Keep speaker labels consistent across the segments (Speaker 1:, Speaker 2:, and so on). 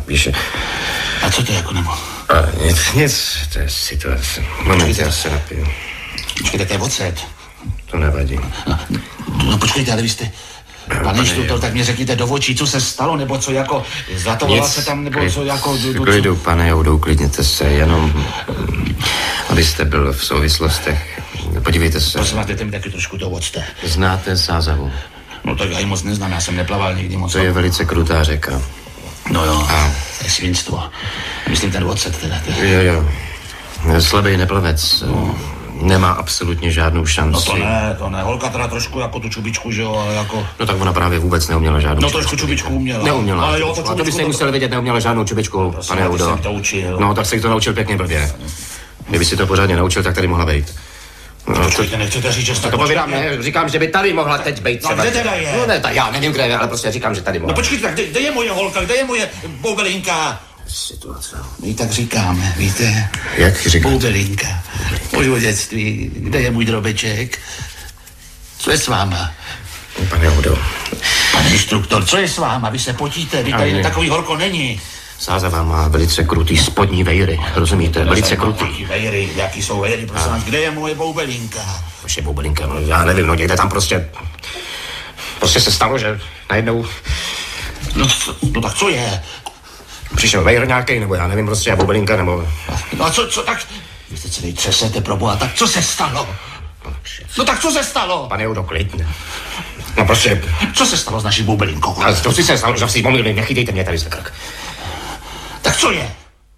Speaker 1: víš.
Speaker 2: A co to jako nebo?
Speaker 1: Nic, to je situace. Moment, já se napiju.
Speaker 2: Počkejte, to je ocet.
Speaker 1: To nevadí.
Speaker 2: No počkejte, ale vy jste... Pane instruktor, tak mě řekněte do očí, co se stalo, nebo co jako... Zlatovala se tam, nebo co jako...
Speaker 1: Klidu, pane Joudou, uklidněte se, jenom... abyste byl v souvislostech. Podívejte se.
Speaker 2: Prosím vás, dejte mi taky trošku to octe.
Speaker 1: Znáte Sázavu?
Speaker 2: No tak já ji moc neznám, já jsem neplaval nikdy moc.
Speaker 1: To je velice krutá řeka.
Speaker 2: No jo, to je svinstvo. Myslím ten ocet teda.
Speaker 1: Jo. Slabý neplavec. Nemá absolutně žádnou šanci.
Speaker 2: No to ne. Holka teda trošku jako tu čubičku, že jo, jako...
Speaker 1: No tak ona právě vůbec neuměla žádnou
Speaker 2: čubičku. No trošku čubičku uměla.
Speaker 1: Neuměla.
Speaker 2: Ale jo,
Speaker 1: to byste museli vědět, neuměla žádnou čubičku, pane Joudo.
Speaker 2: Jsem to učil.
Speaker 1: No tak se to naučil pěkně blbě. Kdyby si to pořádně naučil, tak tady mohla být.
Speaker 2: No, počkejte, nechcete říct, že jste...
Speaker 1: To povídám, ne, říkám, že by tady mohla teď být třeba.
Speaker 2: No kde teda je?
Speaker 1: No ne, tak já nevím, kde je, ale prostě říkám, že tady mohla.
Speaker 2: No počkejte, tak kde je moje holka, kde je moje boubelinka?
Speaker 1: Situace.
Speaker 2: My tak říkáme, víte?
Speaker 1: Jak říkáte?
Speaker 2: Boubelinka. Můžu dětství, kde je můj drobeček? Co je s váma?
Speaker 1: Pane Joudo.
Speaker 2: Pane instruktor, co je s váma? Vy se potíte, vy tady takový horko není.
Speaker 1: Sázava má velice krutý spodní vejry, rozumíte? Velice krutý.
Speaker 2: Vejry, jaký jsou vejry, prosím vás, kde je moje boubelinka?
Speaker 1: Vaše boubelinka, no, já nevím, no někde tam prostě se stalo, že najednou...
Speaker 2: No tak co je?
Speaker 1: Přišel vejr nějaký, nebo já nevím, prostě boubelinka, nebo...
Speaker 2: No a co tak? Vy jste celý třesete, proboha, tak co se stalo? No tak co se stalo?
Speaker 1: Pane Joudo, klidně. No prostě...
Speaker 2: Co se stalo s naší boubelinkou?
Speaker 1: Ale to si se stalo, že si pomýlím, nechytejte mě tady za krk.
Speaker 2: Tak co je?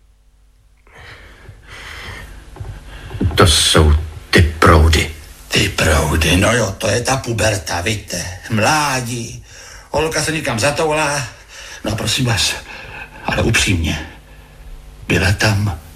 Speaker 1: To jsou ty proudy.
Speaker 2: Ty proudy, no jo, to je ta puberta, víte, mládí. Holka se někam zatoulá. No prosím vás, ale upřímně, byla tam